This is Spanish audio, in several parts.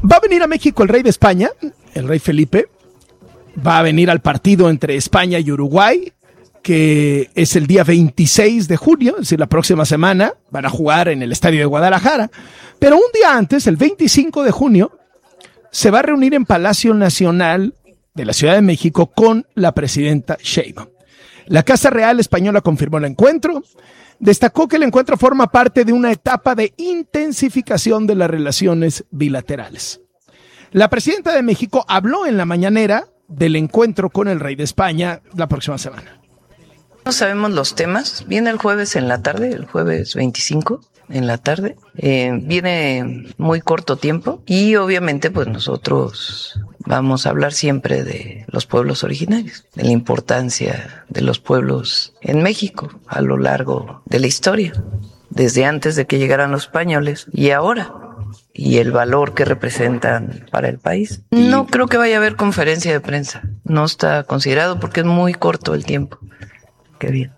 Va a venir a México el rey de España, el rey Felipe. Va a venir al partido entre España y Uruguay, que es el día 26 de junio, es decir, la próxima semana. Van a jugar en el estadio de Guadalajara. Pero un día antes, el 25 de junio, se va a reunir en Palacio Nacional de la Ciudad de México con la presidenta Sheinbaum. La Casa Real Española confirmó el encuentro. Destacó que el encuentro forma parte de una etapa de intensificación de las relaciones bilaterales. La presidenta de México habló en la mañanera del encuentro con el rey de España la próxima semana. No sabemos los temas. Viene el jueves en la tarde, el jueves 25 en la tarde. Viene muy corto tiempo y obviamente pues nosotros vamos a hablar siempre de los pueblos originarios, de la importancia de los pueblos en México a lo largo de la historia, desde antes de que llegaran los españoles y ahora, y el valor que representan para el país. No creo que vaya a haber conferencia de prensa, no está considerado porque es muy corto el tiempo. Qué bien.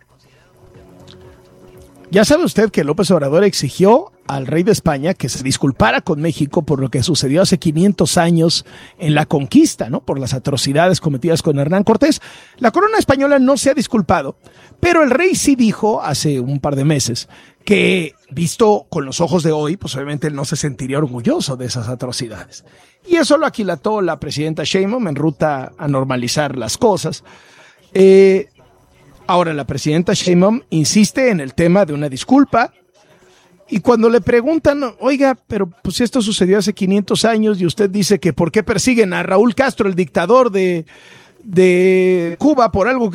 Ya sabe usted que López Obrador exigió al rey de España que se disculpara con México por lo que sucedió hace 500 años en la conquista, ¿no? Por las atrocidades cometidas con Hernán Cortés. La corona española no se ha disculpado, pero el rey sí dijo hace un par de meses que, visto con los ojos de hoy, pues obviamente él no se sentiría orgulloso de esas atrocidades. Y eso lo aquilató la presidenta Sheinbaum en ruta a normalizar las cosas. Ahora, la presidenta Sheinbaum insiste en el tema de una disculpa y cuando le preguntan, oiga, pero pues esto sucedió hace 500 años y usted dice que ¿por qué persiguen a Raúl Castro, el dictador de Cuba, por algo